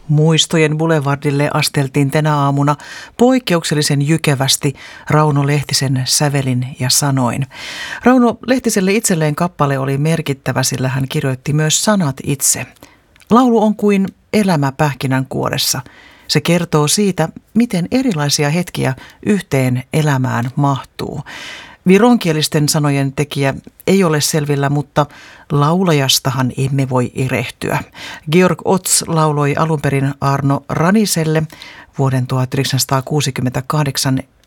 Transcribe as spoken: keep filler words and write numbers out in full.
Muistojen boulevardille asteltiin tänä aamuna poikkeuksellisen jykevästi Rauno Lehtisen sävelin ja sanoin. Rauno Lehtiselle itselleen kappale oli merkittävä, sillä hän kirjoitti myös sanat itse. Laulu on kuin elämä pähkinänkuoressa. Se kertoo siitä, miten erilaisia hetkiä yhteen elämään mahtuu. Vironkielisten sanojen tekijä ei ole selvillä, mutta laulajastahan emme voi erehtyä. Georg Ots lauloi alun perin Arno Raniselle vuoden tuhatyhdeksänsataakuusikymmentäkahdeksan